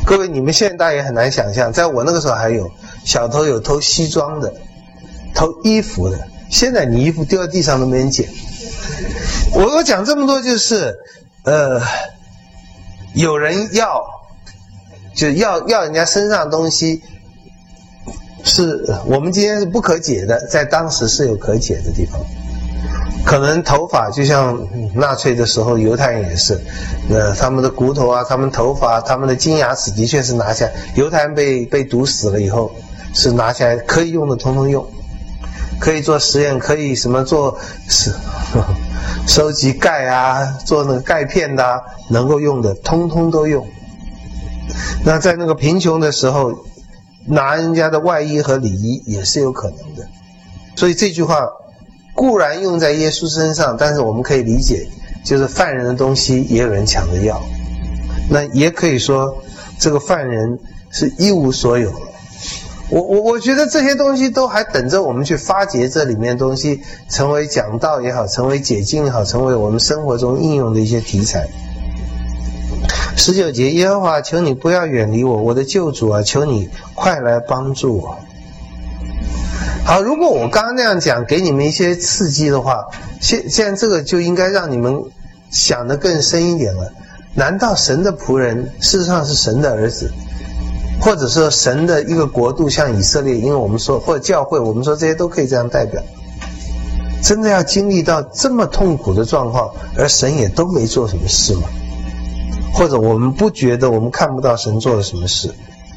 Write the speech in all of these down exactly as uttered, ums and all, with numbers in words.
各位，你们现在大家也很难想象，在我那个时候还有小偷有偷西装的，偷衣服的，现在你衣服丢在地上都没人捡。我我讲这么多就是呃有人要就要要人家身上的东西，是我们今天是不可解的，在当时是有可解的地方。可能头发就像纳粹的时候犹太人也是，呃他们的骨头啊，他们头发，他们的金牙齿的确是拿下来，犹太人被被毒死了以后是拿下来，可以用的通通用，可以做实验，可以什么做是收集钙啊，做那个钙片的啊，能够用的通通都用。那在那个贫穷的时候拿人家的外衣和礼衣也是有可能的。所以这句话固然用在耶稣身上，但是我们可以理解，就是犯人的东西也有人抢着要，那也可以说这个犯人是一无所有了。我我我觉得这些东西都还等着我们去发掘这里面的东西，成为讲道也好，成为解经也好，成为我们生活中应用的一些题材。十九节，耶和华，求你不要远离我，我的救主啊，求你快来帮助我。好，如果我刚刚那样讲给你们一些刺激的话，现现在这个就应该让你们想得更深一点了。难道神的仆人事实上是神的儿子，或者说神的一个国度像以色列，因为我们说或者教会，我们说这些都可以这样代表，真的要经历到这么痛苦的状况，而神也都没做什么事吗？或者我们不觉得我们看不到神做了什么事？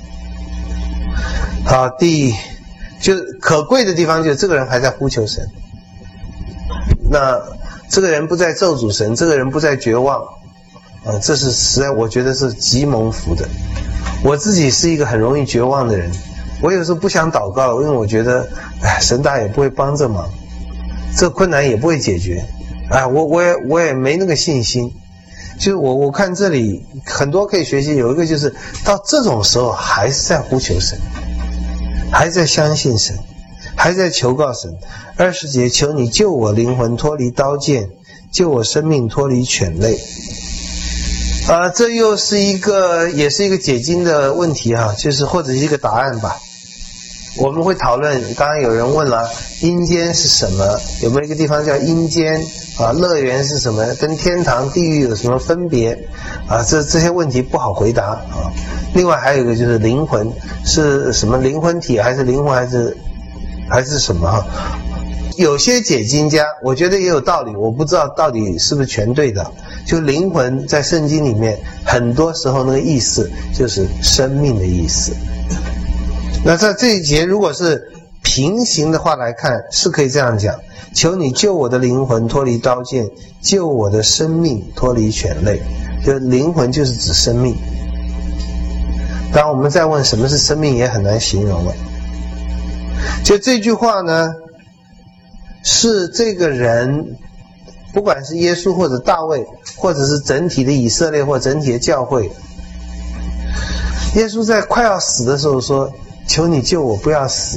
好，第就可贵的地方就是这个人还在呼求神，那这个人不再咒诅神，这个人不再绝望，呃，这是实在我觉得是极蒙福的。我自己是一个很容易绝望的人，我有时候不想祷告，因为我觉得哎，神大也不会帮这忙，这困难也不会解决，哎，我我也我也没那个信心。就是我我看这里很多可以学习，有一个就是到这种时候还是在呼求神，还在相信神，还在求告神。二十节，求你救我灵魂脱离刀剑，救我生命脱离犬类。啊、呃，这又是一个也是一个解经的问题哈、啊，就是或者是一个答案吧。我们会讨论，刚刚有人问了，阴间是什么？有没有一个地方叫阴间啊？乐园是什么？跟天堂、地狱有什么分别？啊，这这些问题不好回答啊。另外还有一个就是灵魂是什么？灵魂体还是灵魂还是还是什么哈？有些解经家我觉得也有道理，我不知道到底是不是全对的。就灵魂在圣经里面很多时候那个意思就是生命的意思。那在这一节如果是平行的话来看，是可以这样讲，求你救我的灵魂脱离刀剑，救我的生命脱离犬类。就灵魂就是指生命，当然我们再问什么是生命也很难形容了。就这句话呢，是这个人不管是耶稣或者大卫，或者是整体的以色列或整体的教会，耶稣在快要死的时候说，求你救我不要死。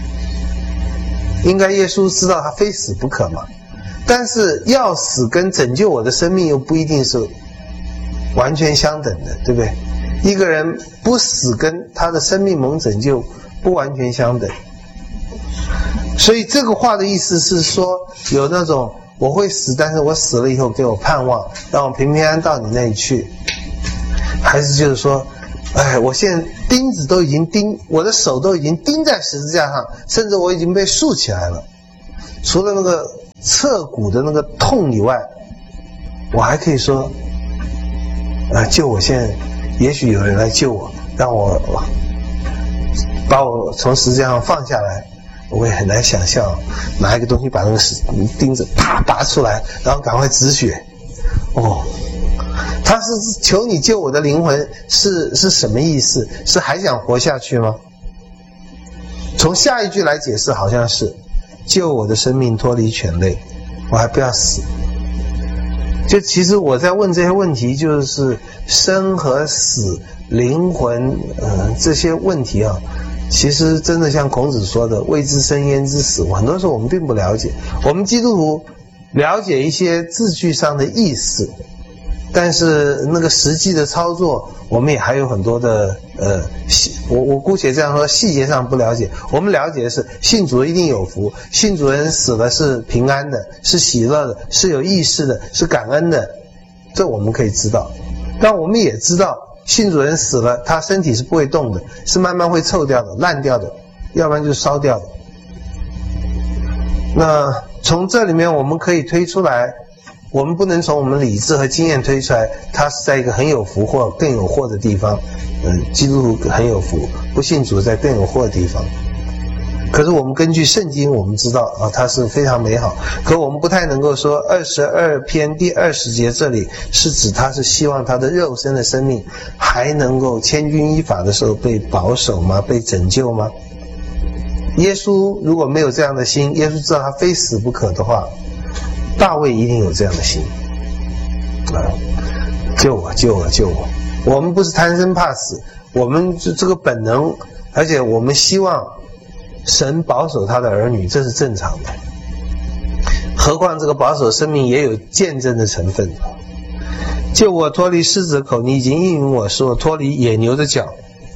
应该耶稣知道他非死不可嘛，但是要死跟拯救我的生命又不一定是完全相等的，对不对？一个人不死跟他的生命蒙拯救不完全相等。所以这个话的意思是说，有那种我会死，但是我死了以后给我盼望，让我平平安安到你那里去，还是就是说，哎，我现在钉子都已经钉，我的手都已经钉在十字架上，甚至我已经被竖起来了，除了那个侧骨的那个痛以外，我还可以说啊，救我！现在也许有人来救我，让我把我从十字架上放下来。我也很难想象拿一个东西把那个钉子啪拔出来，然后赶快止血。哦，他是求你救我的灵魂，是是什么意思？是还想活下去吗？从下一句来解释，好像是救我的生命脱离犬类，我还不要死。就其实我在问这些问题，就是生和死、灵魂呃这些问题啊，其实真的像孔子说的未知生焉知死，很多时候我们并不了解。我们基督徒了解一些字句上的意思， 但是那个实际的操作，我们也还有很多的呃，我我姑且这样说，细节上不了解。我们了解的是，信主一定有福，信主人死了是平安的，是喜乐的，是有意识的，是感恩的，这我们可以知道。但我们也知道，信主人死了，他身体是不会动的，是慢慢会臭掉的、烂掉的，要不然就烧掉的。那从这里面我们可以推出来，我们不能从我们理智和经验推出来，他是在一个很有福或更有祸的地方。嗯，基督徒很有福，不信主在更有祸的地方。可是我们根据圣经，我们知道啊，它是非常美好。可我们不太能够说二十二篇第二十节这里是指他是希望他的肉身的生命还能够千钧一发的时候被保守吗？被拯救吗？耶稣如果没有这样的心，耶稣知道他非死不可的话，大卫一定有这样的心啊，救我救我救我。我们不是贪生怕死，我们就这个本能，而且我们希望神保守他的儿女，这是正常的。何况这个保守生命也有见证的成分。救我脱离狮子的口，你已经应允我，使我脱离野牛的角。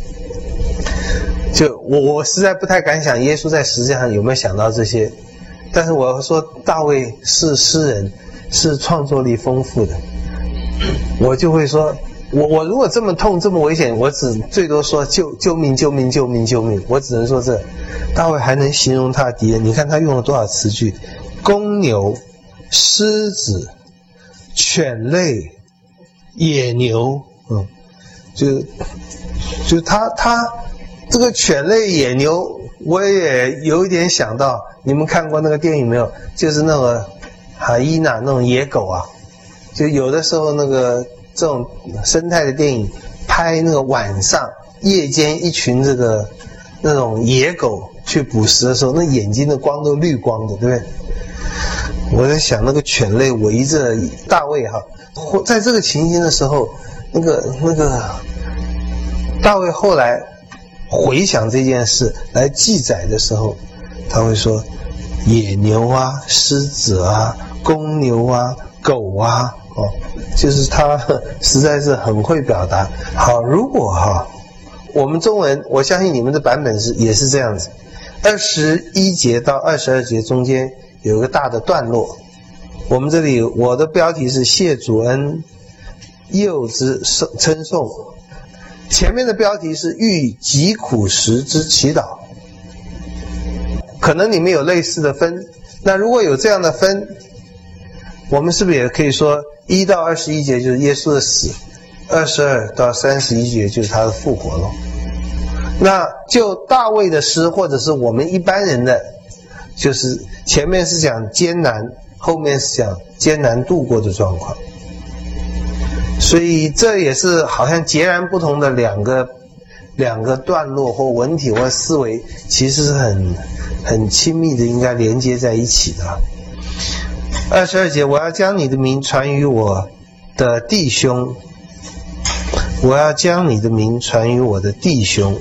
就我我实在不太敢想耶稣在实际上有没有想到这些，但是我要说大卫是诗人，是创作力丰富的，我就会说我我如果这么痛这么危险，我只最多说救救命救命救命救命，我只能说这。大卫还能形容他的敌人，你看他用了多少词句：公牛、狮子、犬类、野牛，嗯，就就他他这个犬类野牛，我也有一点想到，你们看过那个电影没有？就是那个海伊娜那种野狗啊，就有的时候那个这种生态的电影拍那个晚上夜间一群这个那种野狗去捕食的时候，那眼睛的光都绿光的，对不对？我在想那个犬类围着大卫哈，在这个情形的时候，那个那个大卫后来回想这件事来记载的时候，他会说野牛啊、狮子啊、公牛啊、狗啊，哦，就是他实在是很会表达。好，如果哈我们中文，我相信你们的版本是也是这样子。二十一节到二十二节中间有一个大的段落，我们这里我的标题是谢主恩，幼之称颂。前面的标题是遇疾苦时之祈祷，可能你们有类似的分。那如果有这样的分，我们是不是也可以说一到二十一节就是耶稣的死，二十二到三十一节就是他的复活了？那就大卫的诗，或者是我们一般人的，就是前面是讲艰难，后面是讲艰难度过的状况。所以这也是好像截然不同的两个两个段落或文体或思维，其实是很很亲密的，应该连接在一起的。二十二节，我要将你的名传于我的弟兄，我要将你的名传于我的弟兄。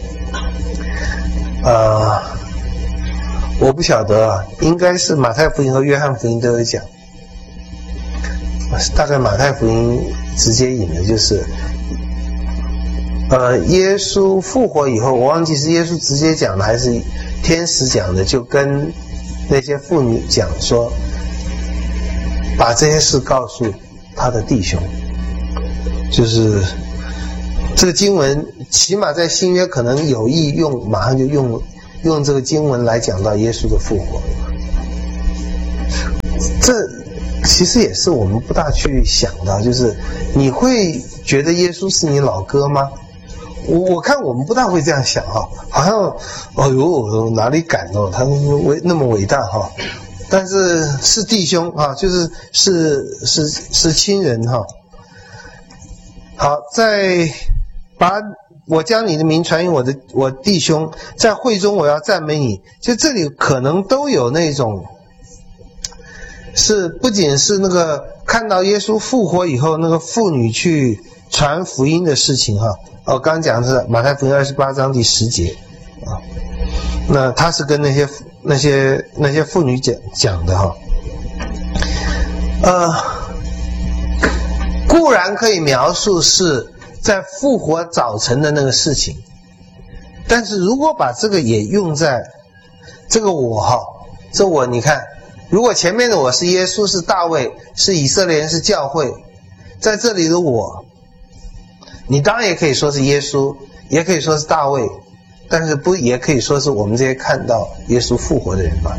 呃，我不晓得啊，应该是马太福音和约翰福音都有讲，大概马太福音直接引的就是，呃，耶稣复活以后，我忘记是耶稣直接讲的还是天使讲的，就跟那些妇女讲说，把这些事告诉他的弟兄，就是这个经文起码在新约可能有意用，马上就用用这个经文来讲到耶稣的复活。这其实也是我们不大去想的，就是你会觉得耶稣是你老哥吗？我我看我们不大会这样想哈，好像哦呦哪里敢哦，他伟那么伟大哈，但是是弟兄哈，就是是是是亲人哈。好，在把我将你的名传于我的我弟兄，在会中我要赞美你，就这里可能都有那种。是不仅是那个看到耶稣复活以后那个妇女去传福音的事情哈，哦，刚刚讲的是马太福音二十八章第十节啊，那他是跟那些那些那些妇女讲讲的哈，呃， 固然可以描述是在复活早晨的那个事情，但是如果把这个也用在这个我哈，这我你看，如果前面的我是耶稣，是大卫，是以色列人，是教会，在这里的我，你当然也可以说是耶稣，也可以说是大卫，但是不也可以说是我们这些看到耶稣复活的人吧？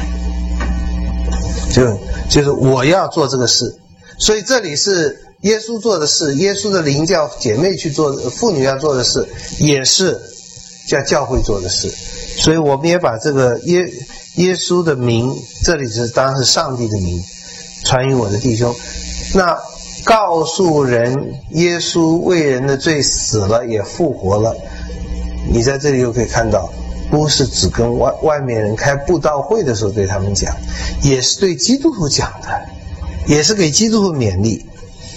就就是我要做这个事，所以这里是耶稣做的事，耶稣的灵叫姐妹去做，妇女要做的事，也是叫教会做的事。所以我们也把这个耶耶稣的名，这里是当然是上帝的名，传于我的弟兄。那告诉人耶稣为人的罪死了也复活了，你在这里又可以看到，不是只跟外外面人开布道会的时候对他们讲，也是对基督徒讲的，也是给基督徒勉励。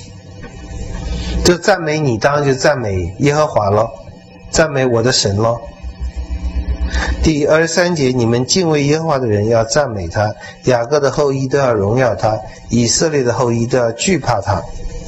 就赞美你，当然就赞美耶和华咯，赞美我的神咯。第二十三节，你们敬畏耶和华的人要赞美他，雅各的后裔都要荣耀他，以色列的后裔都要惧怕他。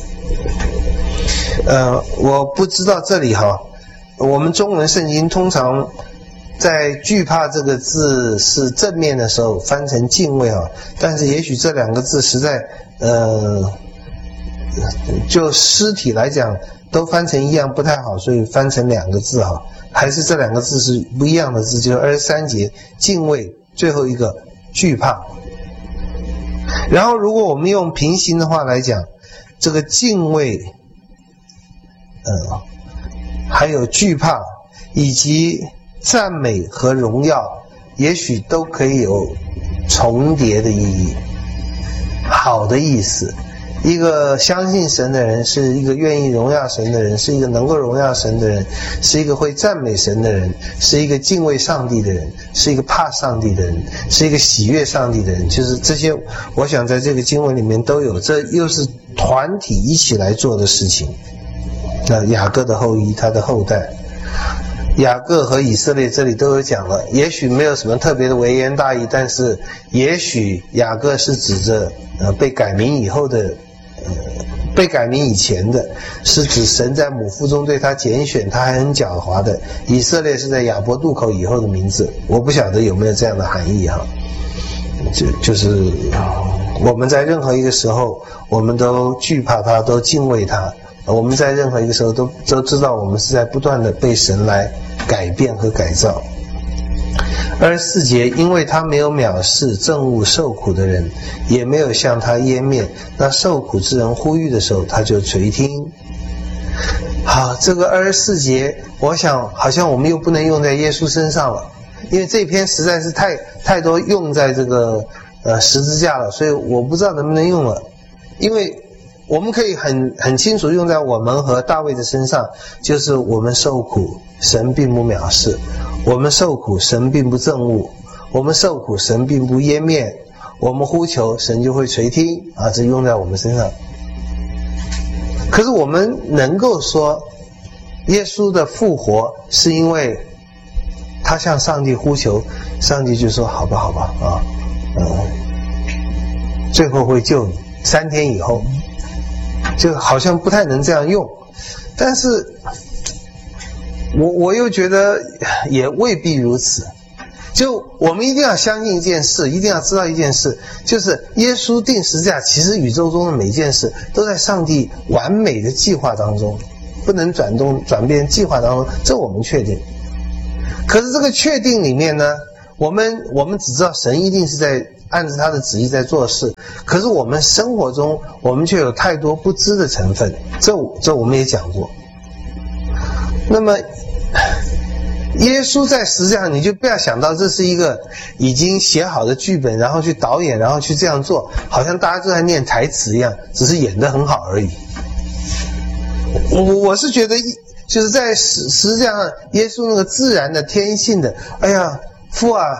呃，我不知道这里哈，我们中文圣经通常在惧怕这个字是正面的时候翻成敬畏哈，但是也许这两个字实在呃，就诗体来讲都翻成一样不太好，所以翻成两个字哈。还是这两个字是不一样的字，就是二十三节敬畏，最后一个惧怕。然后如果我们用平行的话来讲，这个敬畏呃，还有惧怕以及赞美和荣耀，也许都可以有重叠的意义，好的意思。一个相信神的人，是一个愿意荣耀神的人，是一个能够荣耀神的人，是一个会赞美神的人，是一个敬畏上帝的人，是一个怕上帝的人，是一个喜悦上帝的人。就是这些我想在这个经文里面都有，这又是团体一起来做的事情。那雅各的后裔，他的后代，雅各和以色列这里都有讲了，也许没有什么特别的微言大义，但是也许雅各是指着呃被改名以后的呃被改名以前的，是指神在母腹中对他拣选，他还很狡猾的。以色列是在亚伯渡口以后的名字，我不晓得有没有这样的含义哈。就就是我们在任何一个时候，我们都惧怕他，都敬畏他。我们在任何一个时候都都知道，我们是在不断的被神来改变和改造。二十四节，因为他没有藐视憎恶受苦的人，也没有向他湮灭，那受苦之人呼吁的时候，他就垂听。好，这个二十四节，我想好像我们又不能用在耶稣身上了，因为这篇实在是太太多用在这个呃十字架了，所以我不知道能不能用了。因为我们可以很很清楚用在我们和大卫的身上，就是我们受苦，神并不藐视；我们受苦，神并不憎恶；我们受苦，神并不湮灭；我们呼求，神就会垂听啊！这用在我们身上。可是我们能够说，耶稣的复活是因为他向上帝呼求，上帝就说：“好吧，好吧，啊，嗯，最后会救你，三天以后。”就好像不太能这样用，但是我我又觉得也未必如此。就我们一定要相信一件事，一定要知道一件事，就是耶稣定十字架，其实宇宙中的每件事都在上帝完美的计划当中，不能转动转变计划当中，这我们确定。可是这个确定里面呢，我们我们只知道神一定是在按照他的旨意在做事，可是我们生活中我们却有太多不知的成分，这这我们也讲过。那么耶稣在实际上，你就不要想到这是一个已经写好的剧本，然后去导演，然后去这样做，好像大家都在念台词一样，只是演得很好而已。我我是觉得就是在实实际上耶稣那个自然的天性的，哎呀父啊，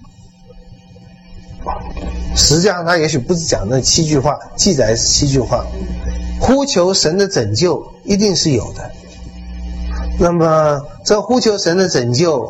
实际上他也许不是讲那七句话，记载是七句话，呼求神的拯救一定是有的。那么这呼求神的拯救，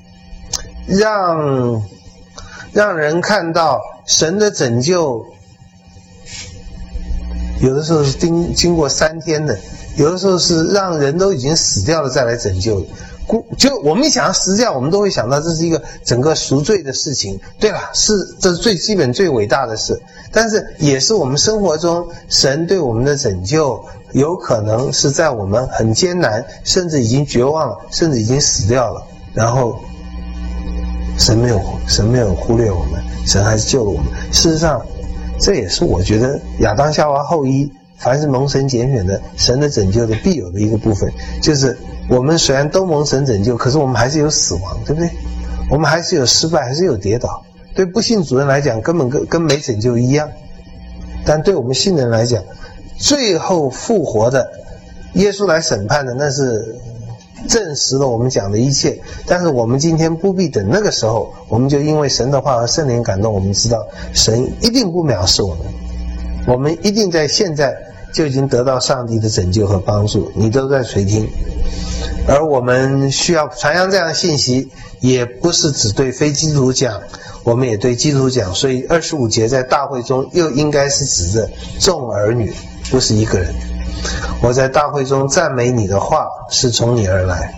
让让人看到神的拯救有的时候是经经过三天的，有的时候是让人都已经死掉了再来拯救的。就我们一想要死掉，我们都会想到这是一个整个赎罪的事情。对了，是这是最基本最伟大的事，但是也是我们生活中神对我们的拯救，有可能是在我们很艰难，甚至已经绝望了，甚至已经死掉了，然后神没有神没有忽略我们，神还是救了我们。事实上，这也是我觉得亚当夏娃后裔凡是蒙神拣选的，神的拯救的必有的一个部分，就是我们虽然都蒙神拯救，可是我们还是有死亡，对不对？我们还是有失败，还是有跌倒。对不信主人来讲，根本跟跟没拯救一样。但对我们信人来讲，最后复活的耶稣来审判的，那是证实了我们讲的一切。但是我们今天不必等那个时候，我们就因为神的话和圣灵感动，我们知道神一定不藐视我们，我们一定在现在就已经得到上帝的拯救和帮助，你都在垂听。而我们需要传扬这样的信息，也不是只对非基督徒讲，我们也对基督徒讲。所以二十五节在大会中又应该是指着众儿女，不是一个人。我在大会中赞美你的话是从你而来，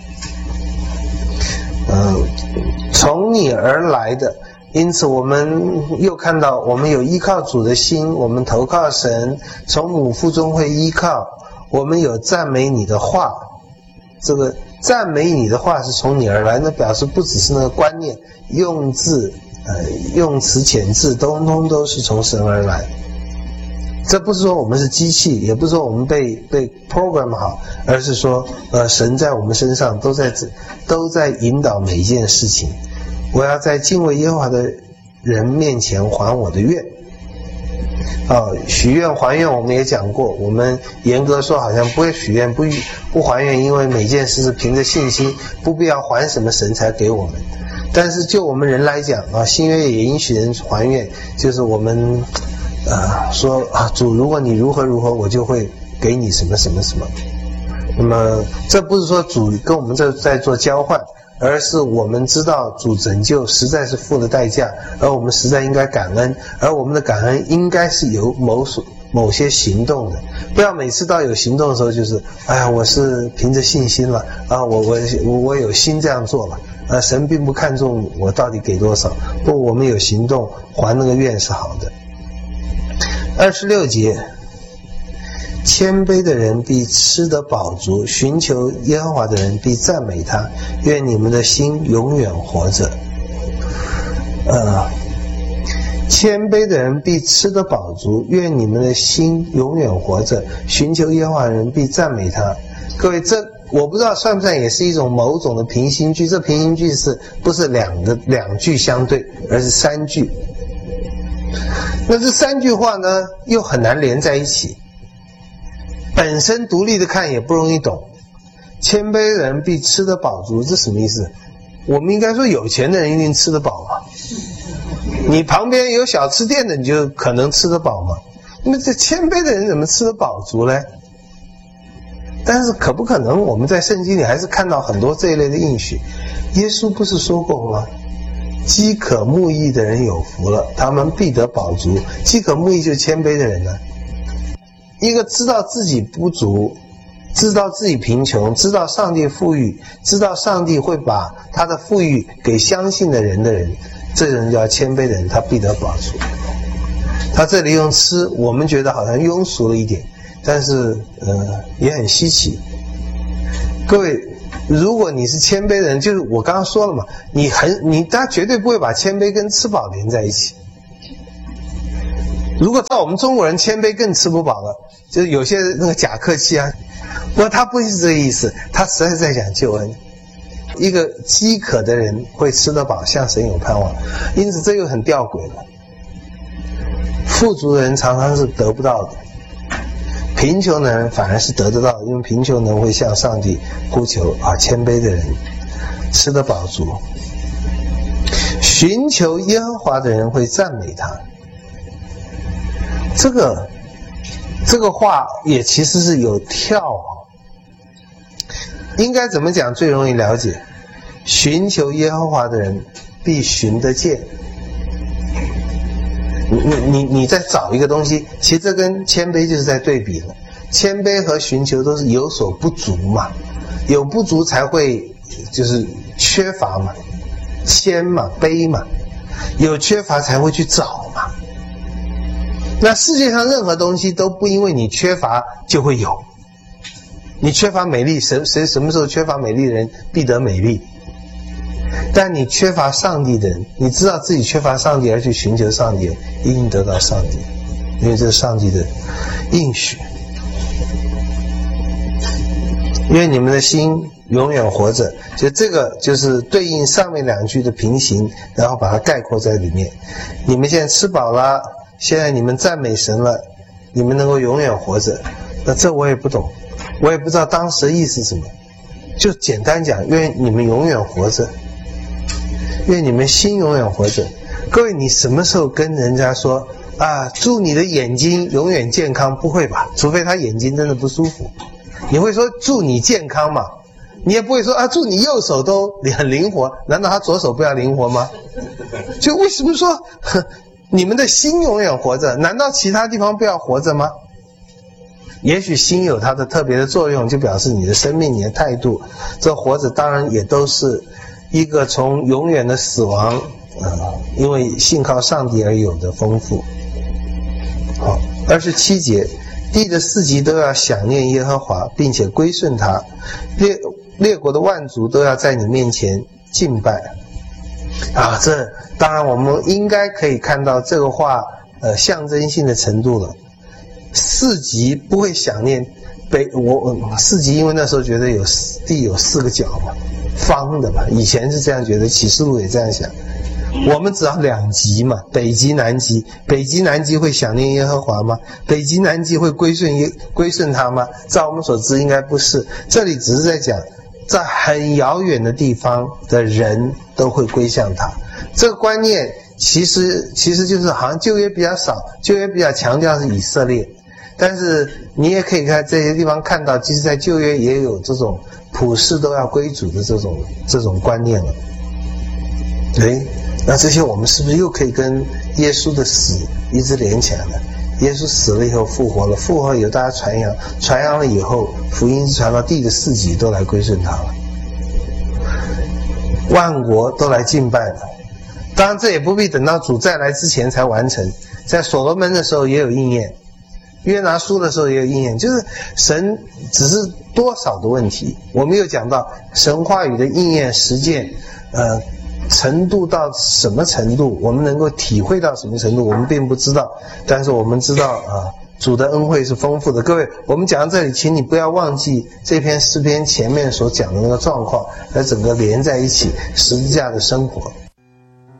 嗯，从你而来的。因此我们又看到，我们有依靠主的心，我们投靠神，从母腹中会依靠，我们有赞美你的话。这个赞美你的话是从你而来，那表示不只是那个观念、用字、呃、用词遣字，通通都是从神而来。这不是说我们是机器，也不是说我们被被 program 好，而是说呃神在我们身上都在都在引导每一件事情。我要在敬畏耶和华的人面前还我的愿。哦，许愿还愿我们也讲过，我们严格说好像不会许愿不不还愿，因为每件事是凭着信心，不必要还什么神才给我们。但是就我们人来讲啊，新约也允许人还愿，就是我们呃说啊，主如果你如何如何，我就会给你什么什么什么。那么这不是说主跟我们这在做交换，而是我们知道主拯救实在是付了代价，而我们实在应该感恩，而我们的感恩应该是有某所某些行动的。不要每次到有行动的时候就是哎呀我是凭着信心了啊，我我我有心这样做了啊，神并不看重我到底给多少。不，我们有行动还那个愿是好的。二十六节，谦卑的人必吃得饱足，寻求耶和华的人必赞美他，愿你们的心永远活着。呃，谦卑的人必吃得饱足，愿你们的心永远活着，寻求耶和华的人必赞美他。各位，这我不知道算不算也是一种某种的平行句。这平行句是不是两个两句相对，而是三句。那这三句话呢又很难连在一起，本身独立的看也不容易懂。谦卑的人必吃得饱足，这什么意思？我们应该说有钱的人一定吃得饱嘛，你旁边有小吃店的你就可能吃得饱嘛。那么这谦卑的人怎么吃得饱足呢？但是可不可能我们在圣经里还是看到很多这一类的应许。耶稣不是说过吗？饥渴慕义的人有福了，他们必得饱足。饥渴慕义就是谦卑的人呢。一个知道自己不足，知道自己贫穷，知道上帝富裕，知道上帝会把他的富裕给相信的人的人，这人叫谦卑的人，他必得饱足。他这里用吃，我们觉得好像庸俗了一点，但是呃也很稀奇。各位，如果你是谦卑的人，就是我刚刚说了嘛，你很你他绝对不会把谦卑跟吃饱连在一起。如果照我们中国人谦卑更吃不饱了，就是有些那个假客气啊，不过他不是这个意思，他实在是在讲救恩。一个饥渴的人会吃得饱，向神有盼望，因此这又很吊诡了。富足的人常常是得不到的，贫穷的人反而是得得到的，因为贫穷的人会向上帝呼求啊，谦卑的人吃得饱足，寻求耶和华的人会赞美他。这个这个话也其实是有跳，应该怎么讲最容易了解？寻求耶和华的人必寻得见。 你你你在找一个东西，其实这跟谦卑就是在对比了。谦卑和寻求都是有所不足嘛，有不足才会就是缺乏嘛，谦嘛，卑嘛，有缺乏才会去找嘛。那世界上任何东西都不因为你缺乏就会有。你缺乏美丽，谁谁什么时候缺乏美丽的人必得美丽？但你缺乏上帝的人，你知道自己缺乏上帝而去寻求上帝，一定得到上帝，因为这是上帝的应许。愿你们的心永远活着，就这个就是对应上面两句的平行，然后把它概括在里面。你们现在吃饱了，现在你们赞美神了，你们能够永远活着。那这我也不懂，我也不知道当时的意思是什么，就简单讲，愿你们永远活着，愿你们心永远活着。各位，你什么时候跟人家说啊，祝你的眼睛永远健康？不会吧，除非他眼睛真的不舒服。你会说祝你健康吗？你也不会说啊，祝你右手都很灵活，难道他左手不要灵活吗？就为什么说呵你们的心永远活着，难道其他地方不要活着吗？也许心有它的特别的作用，就表示你的生命，你的态度，这活着当然也都是一个从永远的死亡呃，因为信靠上帝而有的丰富。好，二十七节，地的四极都要想念耶和华，并且归顺他，列列国的万族都要在你面前敬拜。啊，这当然我们应该可以看到这个话呃象征性的程度了。四极不会想念北我四极，因为那时候觉得有地有四个角嘛，方的嘛，以前是这样觉得，启示录也这样想。我们只要两极嘛，北极南极，北极南极会想念耶和华吗？北极南极会归顺耶归顺他吗？照我们所知应该不是。这里只是在讲在很遥远的地方的人都会归向他。这个观念其实其实就是好像旧约比较少，旧约比较强调是以色列，但是你也可以看这些地方看到，其实在旧约也有这种普世都要归主的这种这种观念了。对，那这些我们是不是又可以跟耶稣的死一直连起来了？耶稣死了以后复活了，复活以后大家传扬，传扬了以后福音传到地的四极都来归顺他了，万国都来敬拜了。当然这也不必等到主再来之前才完成，在所罗门的时候也有应验，约拿书的时候也有应验，就是神只是多少的问题。我们又讲到神话语的应验实践呃程度到什么程度，我们能够体会到什么程度，我们并不知道，但是我们知道啊，主的恩惠是丰富的。各位，我们讲到这里，请你不要忘记这篇诗篇前面所讲的那个状况，和整个连在一起，十字架的生活。